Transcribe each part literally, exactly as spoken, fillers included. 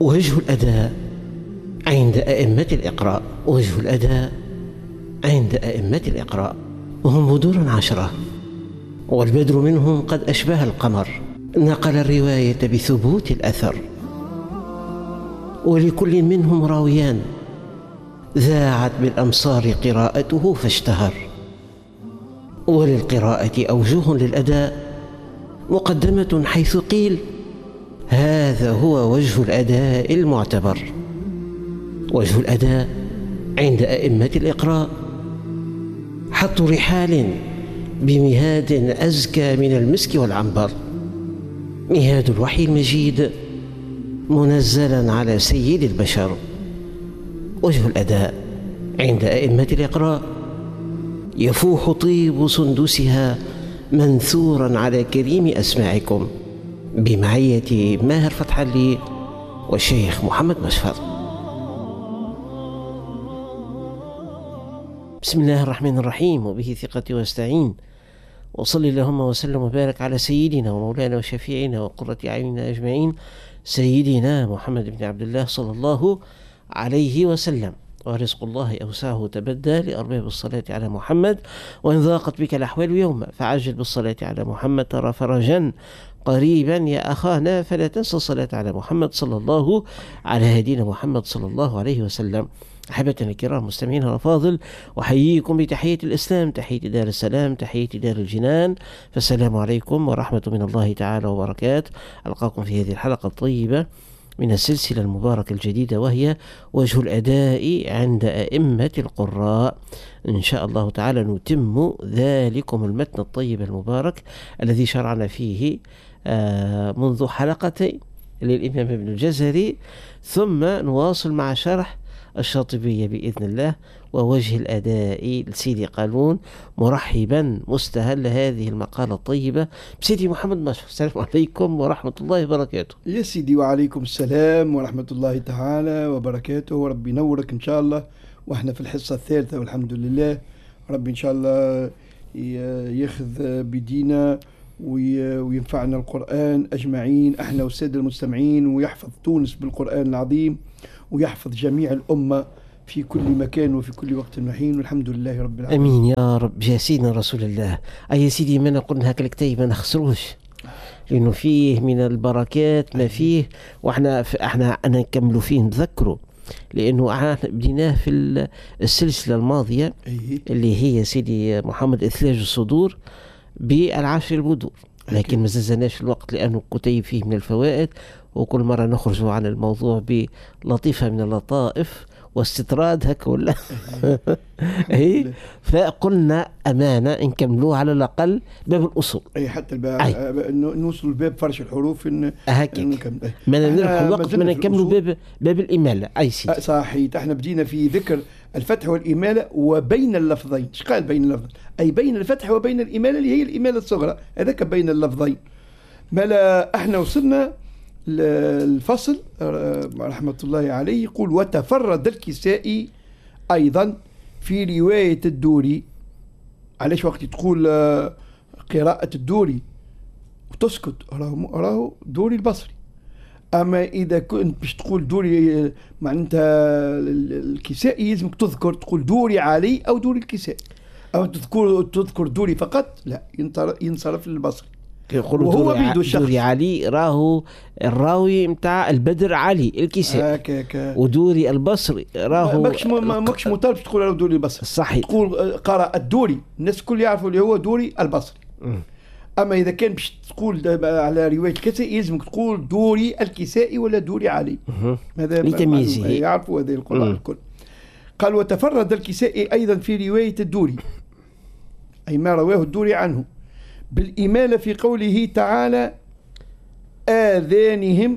وجه الأداء عند أئمة الإقراء وجه الأداء عند أئمة الإقراء وهم بدور عشرة، والبدر منهم قد أشبه القمر، نقل الرواية بثبوت الأثر، ولكل منهم راويان ذاعت بالأمصار قراءته فاشتهر. وللقراءة أوجه للأداء مقدمة، حيث قيل هذا هو وجه الأداء المعتبر. وجه الأداء عند أئمة الإقراء حط رحال بمهاد أزكى من المسك والعنبر، مهاد الوحي المجيد منزلا على سيد البشر. وجه الأداء عند أئمة الإقراء يفوح طيب سندسها منثورا على كريم أسماعكم، بمعية ماهر فتح الله والشيخ محمد مشفر. بسم الله الرحمن الرحيم، وبه ثقتي واستعين، وصلي اللهم وسلم وبارك على سيدنا ومولانا وشفيعنا وقرة أعيننا أجمعين، سيدنا محمد بن عبد الله صلى الله عليه وسلم. ورزق الله أوسعه تبدى لأرباب الصلاة على محمد، وإن ضاقت بك الأحوال يوم فعجل بالصلاة على محمد ترى فرجا قريبا يا أخانا، فلا تنسى الصلاة على محمد صلى الله على هدينا محمد صلى الله عليه وسلم. أحبتنا الكرام مستمعين الأفاضل، أحييكم بتحية الإسلام، تحية دار السلام، تحية دار الجنان، فالسلام عليكم ورحمة من الله تعالى وبركاته. ألقاكم في هذه الحلقة الطيبة من السلسلة المباركة الجديدة، وهي وجه الأداء عند أئمة القراء. إن شاء الله تعالى نتم ذلكم المتن الطيب المبارك الذي شرعنا فيه منذ حلقتين للإمام ابن الجزري، ثم نواصل مع شرح الشاطبية بإذن الله ووجه الأداء لسيدي قالون، مرحبا مستهل هذه المقالة الطيبة بسيدي محمد مشفر. السلام عليكم ورحمة الله وبركاته. يا سيدي وعليكم السلام ورحمة الله تعالى وبركاته، وربي ينورك إن شاء الله. وإحنا في الحصة الثالثة والحمد لله. ربي إن شاء الله ياخذ بدينا وينفعنا القرآن أجمعين، احنا والسادة المستمعين، ويحفظ تونس بالقرآن العظيم، ويحفظ جميع الأمة في كل مكان وفي كل وقت وحين، والحمد لله رب العالمين. أمين يا رب. يا سيدنا رسول الله. أي سيدي ما نقول هكا الكتاب ما نخسروش، لأنه فيه من البركات ما فيه، وإحنا احنا أنا نكملوا فيه نذكره، لأنه احنا بديناه في السلسلة الماضية اللي هي سيدي محمد إثلاج الصدور بالعشر البدور، لكن ما زلناش الوقت لأنه كتيب فيه من الفوائد، وكل مرة نخرج عن الموضوع بلطيفة من اللطائف واستطراد هكا ولا هي. فقلنا أمانة نكملوه على الأقل باب الأصول، أي حتى الباب نوصل الباب فرش الحروف إن هكاك ما نربح الوقت ما نكملوا باب باب الإمالة. أي سيدي صحيح. احنا بدينا في ذكر الفتح والإمالة وبين اللفظين. ايش قال بين اللفظين؟ أي بين الفتح وبين الإمالة اللي هي الإمالة الصغرى، هذاك بين اللفظين. مالا احنا وصلنا الفصل رحمة الله عليه يقول: وتفرد الكسائي أيضا في رواية الدوري. علاش وقت تقول قراءة الدوري وتسكت راهو راهو دوري البصري، أما إذا كنت باش تقول دوري معناتها الكسائي يلزمك تذكر تقول دوري علي أو دوري الكسائي، أو تذكر تذكر دوري فقط لا ينصرف للبصري. يقولوا دوري, دوري علي راهو الراوي متاع البدر علي الكسائي، ودوري البصري راهو ماكش ماكش مطالب تقول راهو دوري البصري، صحيح. تقول قرأ الدوري الناس الكل يعرفوا اللي هو دوري البصري. م. اما اذا كان باش تقول على روايه الكسائي يلزمك تقول دوري الكسائي ولا دوري علي، هذا لتمييزه يعرفوا هذه القراء الكل. قال: وتفرد الكسائي ايضا في روايه الدوري، اي ما رواه الدوري عنه، بالإمالة في قوله تعالى: آذانهم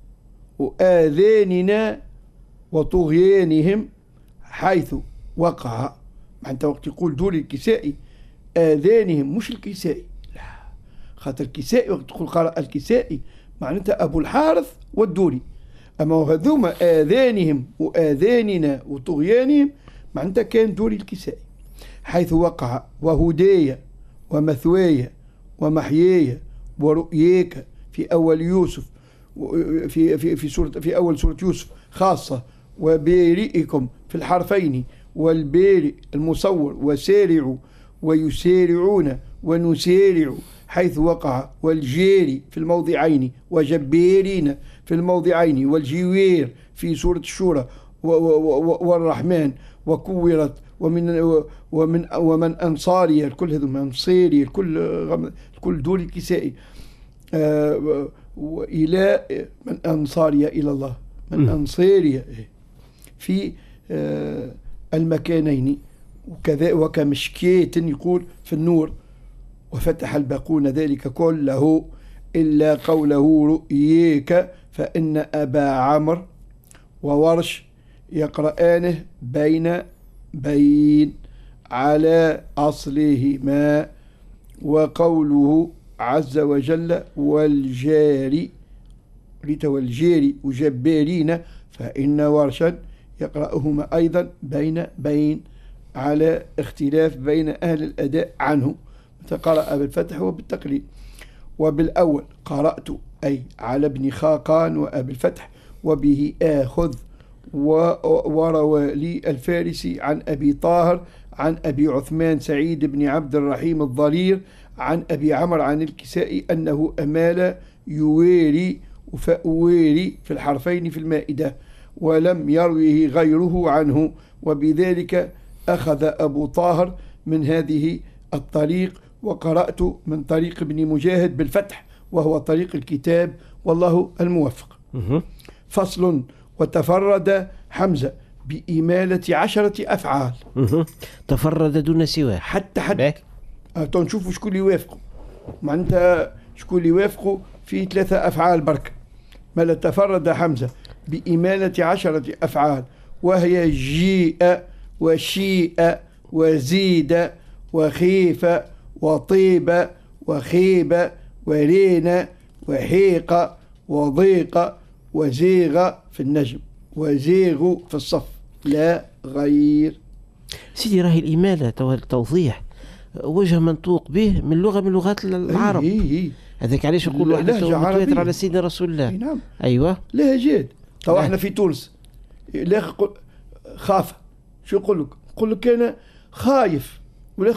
وآذاننا وطغيانهم حيث وقع. معناتها وقت يقول دوري الكسائي آذانهم مش الكسائي، لا، خاطر الكسائي وقت تقول قرأ الكسائي معناتها أبو الحارث والدوري، أما هذوما آذانهم وآذاننا وطغيانهم معناتها كان دوري الكسائي. حيث وقع وهدايا ومثوايا ومحياي ورؤياك في أول يوسف في في في سورة في أول سورة يوسف خاصة، وبارئكم في الحرفين، والبارئ المصور، وسارعوا ويسارعون ونسارع حيث وقع، والجير في الموضعين، وجبارين في الموضعين، والجوير في سورة الشورى والرحمن، وكورت ومن ومن ومن أنصاري، الكل هذو أنصاري، الكل الكل دول الكسائي، آه وإلى من أنصاري إلى الله، من أنصاري في آه المكانين، وكذا وكمشكيت يقول في النور، وفتح الباقون ذلك كله إلا قوله رؤيك، فإن أبا عمرو وورش يقرآنه بين بين على أصلهما، وقوله عز وجل والجاري والجاري وجبارين، فإن ورشا يقرأهما أيضا بين بين على اختلاف بين أهل الأداء عنه، قرأ بالفتح وبالتقليد. وبالأول قرأت أي على ابن خاقان وأبي الفتح، وبه آخذ، وروى لي الفارسي عن أبي طاهر عن أبي عثمان سعيد بن عبد الرحيم الضرير عن أبي عمرو عن الكسائي أنه أمال يويري وفأويري في الحرفين في المائدة، ولم يرويه غيره عنه، وبذلك أخذ أبو طاهر من هذه الطريق، وقرأت من طريق ابن مجاهد بالفتح وهو طريق الكتاب، والله الموفق. فصل. وتفرد حمزة بإمالة عشرة أفعال. تفرد دون سواه حتى حتى نشوفوا شكون اللي يوافقوا، معناتها شكون اللي يوافقوا في ثلاثة أفعال برك. ما تفرد حمزة بإمالة عشرة أفعال، وهي جيء وشيء وزيد وخيف وطيب وخيب ورين وحيق وضيق وزيغ في النجم وزيغ في الصف لا غير. سيدي راهي الإمالة توضيح وجه منطوق به من لغة من لغات العرب. إيه إيه. هذاك علاش يقولوا متواتر على سيدنا رسول الله. إيه نعم. أيوة لهجات. تو احنا في تونس لا خاف، شو يقول لك؟ يقول لك أنا خايف،